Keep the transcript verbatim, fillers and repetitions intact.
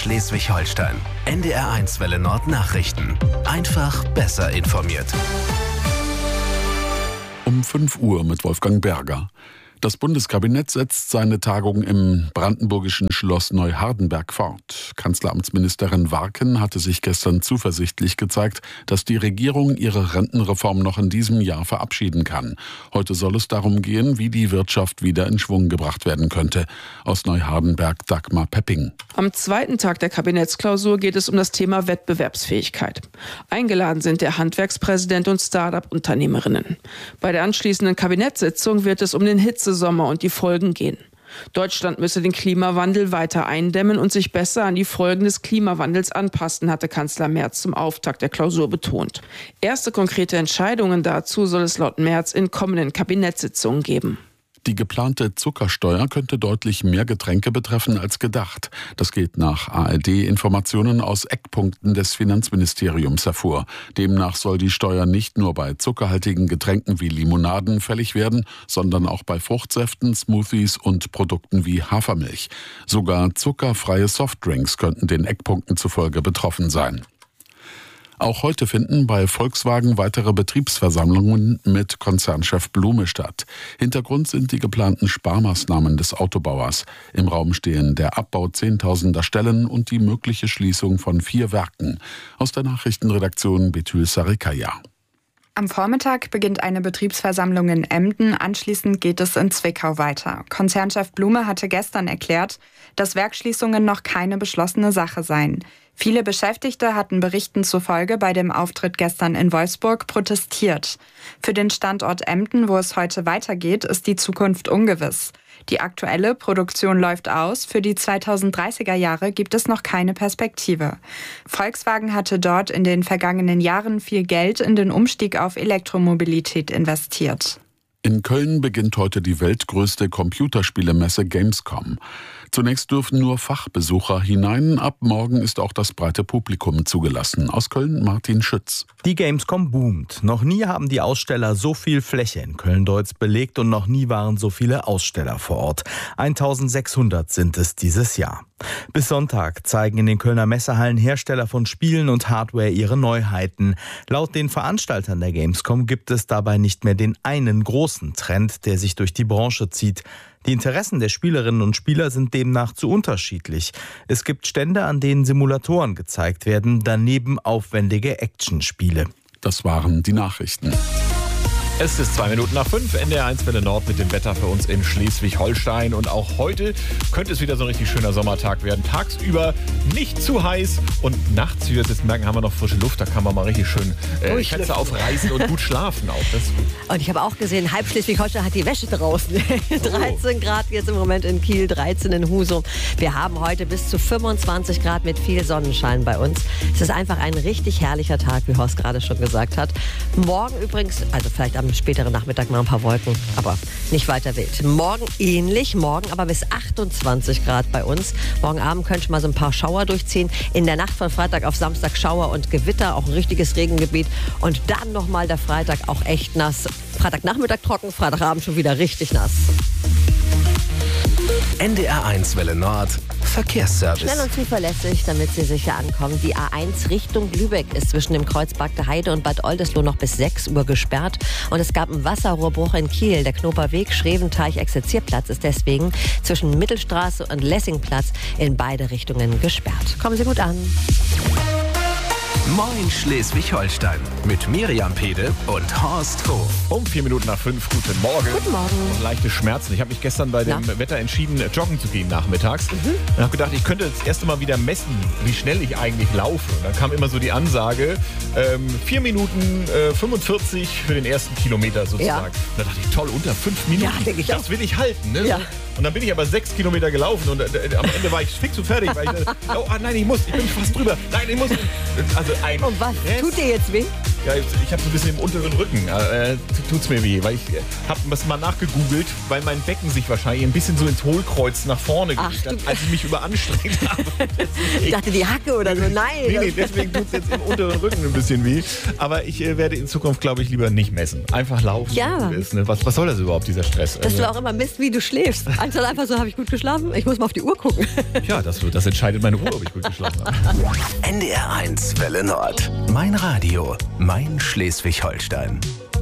Schleswig-Holstein. N D R eins Welle Nord Nachrichten. Einfach besser informiert. Um fünf Uhr mit Wolfgang Berger. Das Bundeskabinett setzt seine Tagung im brandenburgischen Schloss Neuhardenberg fort. Kanzleramtsministerin Warken hatte sich gestern zuversichtlich gezeigt, dass die Regierung ihre Rentenreform noch in diesem Jahr verabschieden kann. Heute soll es darum gehen, wie die Wirtschaft wieder in Schwung gebracht werden könnte. Aus Neuhardenberg Dagmar Pepping. Am zweiten Tag der Kabinettsklausur geht es um das Thema Wettbewerbsfähigkeit. Eingeladen sind der Handwerkspräsident und Start-up-Unternehmerinnen. Bei der anschließenden Kabinettssitzung wird es um den Hitzesommer und die Folgen gehen. Deutschland müsse den Klimawandel weiter eindämmen und sich besser an die Folgen des Klimawandels anpassen, hatte Kanzler Merz zum Auftakt der Klausur betont. Erste konkrete Entscheidungen dazu soll es laut Merz in kommenden Kabinettssitzungen geben. Die geplante Zuckersteuer könnte deutlich mehr Getränke betreffen als gedacht. Das geht nach A R D-Informationen aus Eckpunkten des Finanzministeriums hervor. Demnach soll die Steuer nicht nur bei zuckerhaltigen Getränken wie Limonaden fällig werden, sondern auch bei Fruchtsäften, Smoothies und Produkten wie Hafermilch. Sogar zuckerfreie Softdrinks könnten den Eckpunkten zufolge betroffen sein. Auch heute finden bei Volkswagen weitere Betriebsversammlungen mit Konzernchef Blume statt. Hintergrund sind die geplanten Sparmaßnahmen des Autobauers. Im Raum stehen der Abbau zehntausender Stellen und die mögliche Schließung von vier Werken. Aus der Nachrichtenredaktion Betül Sarikaya. Am Vormittag beginnt eine Betriebsversammlung in Emden, anschließend geht es in Zwickau weiter. Konzernchef Blume hatte gestern erklärt, dass Werksschließungen noch keine beschlossene Sache seien. Viele Beschäftigte hatten Berichten zufolge bei dem Auftritt gestern in Wolfsburg protestiert. Für den Standort Emden, wo es heute weitergeht, ist die Zukunft ungewiss. Die aktuelle Produktion läuft aus, für die zweitausenddreißiger Jahre gibt es noch keine Perspektive. Volkswagen hatte dort in den vergangenen Jahren viel Geld in den Umstieg auf Elektromobilität investiert. In Köln beginnt heute die weltgrößte Computerspielemesse Gamescom. Zunächst dürfen nur Fachbesucher hinein, ab morgen ist auch das breite Publikum zugelassen. Aus Köln Martin Schütz. Die Gamescom boomt. Noch nie haben die Aussteller so viel Fläche in Köln-Deutz belegt und noch nie waren so viele Aussteller vor Ort. eintausendsechshundert sind es dieses Jahr. Bis Sonntag zeigen in den Kölner Messehallen Hersteller von Spielen und Hardware ihre Neuheiten. Laut den Veranstaltern der Gamescom gibt es dabei nicht mehr den einen großen Trend, der sich durch die Branche zieht. Die Interessen der Spielerinnen und Spieler sind demnach zu unterschiedlich. Es gibt Stände, an denen Simulatoren gezeigt werden, daneben aufwendige Actionspiele. Das waren die Nachrichten. Es ist zwei Minuten nach fünf, N D R eins Welle Nord mit dem Wetter für uns in Schleswig-Holstein. Und auch heute könnte es wieder so ein richtig schöner Sommertag werden. Tagsüber nicht zu heiß und nachts, wie wir es jetzt merken, haben wir noch frische Luft. Da kann man mal richtig schön äh, Fenster aufreißen und gut schlafen auch. Das ist gut. Und ich habe auch gesehen, halb Schleswig-Holstein hat die Wäsche draußen. dreizehn Grad jetzt im Moment in Kiel, dreizehn in Husum. Wir haben heute bis zu fünfundzwanzig Grad mit viel Sonnenschein bei uns. Es ist einfach ein richtig herrlicher Tag, wie Horst gerade schon gesagt hat. Morgen übrigens, also vielleicht am späteren Nachmittag mal ein paar Wolken, aber nicht weiter wild. Morgen ähnlich, morgen aber bis achtundzwanzig Grad bei uns. Morgen Abend könnte mal so ein paar Schauer durchziehen. In der Nacht von Freitag auf Samstag Schauer und Gewitter, auch ein richtiges Regengebiet. Und dann nochmal der Freitag auch echt nass. Freitagnachmittag trocken, Freitagabend schon wieder richtig nass. N D R eins Welle Nord Verkehrsservice. Schnell und zuverlässig, damit Sie sicher ankommen. Die A eins Richtung Lübeck ist zwischen dem Kreuz Bagde Heide und Bad Oldesloe noch bis sechs Uhr gesperrt. Und es gab einen Wasserrohrbruch in Kiel. Der Knoperweg Schreventeich-Exerzierplatz ist deswegen zwischen Mittelstraße und Lessingplatz in beide Richtungen gesperrt. Kommen Sie gut an. Moin Schleswig-Holstein mit Miriam Pede und Horst Hof. Um vier Minuten nach fünf, guten Morgen. Guten Morgen. Und leichte Schmerzen. Ich habe mich gestern bei dem Na? Wetter entschieden, joggen zu gehen nachmittags. Mhm. Und habe gedacht, ich könnte das erste Mal wieder messen, wie schnell ich eigentlich laufe. Und dann kam immer so die Ansage, ähm, vier Minuten äh, fünfundvierzig für den ersten Kilometer sozusagen. Ja. Und da dachte ich, toll, unter fünf Minuten. Ja, denke ich das auch. will ich halten. Ne? Ja. Und dann bin ich aber sechs Kilometer gelaufen und äh, am Ende war ich fix und fertig. Weil ich, oh ah, nein, ich muss, ich bin fast drüber. Nein, ich muss. Also ein Und was Stress. tut dir jetzt weh? Ja, ich habe so ein bisschen im unteren Rücken. Äh, tut's mir weh, weil ich habe das mal nachgegoogelt, weil mein Becken sich wahrscheinlich ein bisschen so ins Hohlkreuz nach vorne gelegt hat, als ich mich überanstrengt habe. Ich dachte, die Hacke oder so. Nein. Nee, nee, deswegen tut es jetzt im unteren Rücken ein bisschen weh. Aber ich äh, werde in Zukunft, glaube ich, lieber nicht messen. Einfach laufen. Ja. Ist, ne? was, was soll das überhaupt, dieser Stress? Dass du auch immer misst, wie du schläfst. Anstatt einfach so, habe ich gut geschlafen? Ich muss mal auf die Uhr gucken. Ja, das, das entscheidet meine Uhr, ob ich gut geschlafen habe. N D R eins Welle Nord. Mein Radio. Mein Schleswig-Holstein.